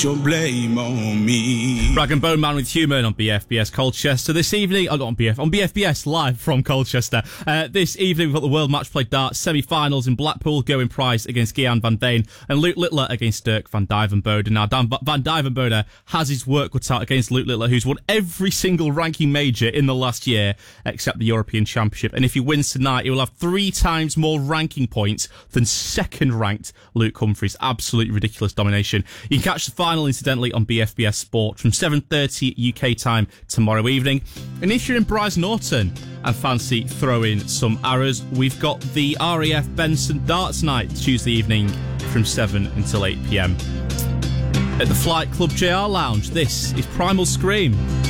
Your blame on me. Rag and Bone Man with Human on BFBS Colchester this evening. On BFBS live from Colchester. This evening we've got the World Match Play Darts semi-finals in Blackpool. Going Price against Gian van Veen and Luke Littler against Dirk van Dijvenbode. Now Van Dijvenbode has his work cut out against Luke Littler, who's won every single ranking major in the last year except the European Championship. And if he wins tonight, he will have 3 times more ranking points than second-ranked Luke Humphries. Absolutely ridiculous domination. You can catch the final, incidentally, on BFBS Sport from 7:30 UK time tomorrow evening. And if you're in Brize Norton and fancy throwing some arrows, we've got the RAF Benson Darts Night Tuesday evening from 7 until 8 p.m. At the Flight Club JR Lounge, this is Primal Scream.